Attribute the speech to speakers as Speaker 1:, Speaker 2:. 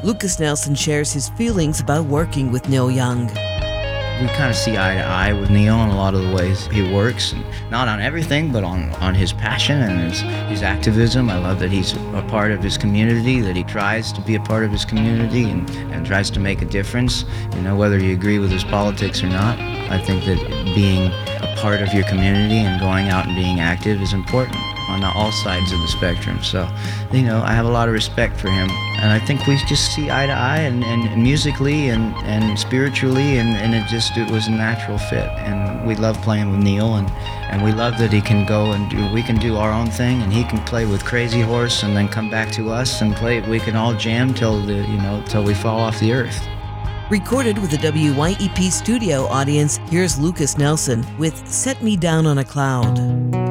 Speaker 1: Lukas Nelson shares his feelings about working with Neil Young.
Speaker 2: We kind of see eye to eye with Neil in a lot of the ways he works, and not on everything, but on his passion and his activism. I love that he's a part of his community, that he tries to be a part of his community and tries to make a difference, whether you agree with his politics or not. I think that being a part of your community and going out and being active is important on all sides of the spectrum. So, I have a lot of respect for him, and I think we just see eye to eye and musically and spiritually, and it was a natural fit. And we love playing with Neil, and we love that he can go and we can do our own thing, and he can play with Crazy Horse and then come back to us and play. We can all jam till we fall off the earth.
Speaker 1: Recorded with a WYEP studio audience, here's Lukas Nelson with Set Me Down on a Cloud.